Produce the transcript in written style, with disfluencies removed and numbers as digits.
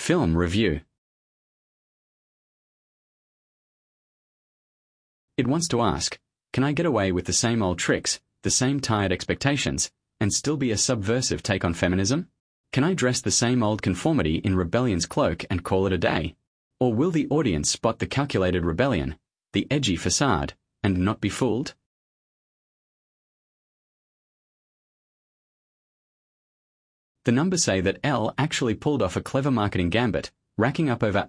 Film review. It wants to ask, can I get away with the same old tricks, the same tired expectations, and still be a subversive take on feminism? Can I dress the same old conformity in rebellion's cloak and call it a day? Or will the audience spot the calculated rebellion, the edgy facade, and not be fooled? The numbers say that Elle actually pulled off a clever marketing gambit, racking up over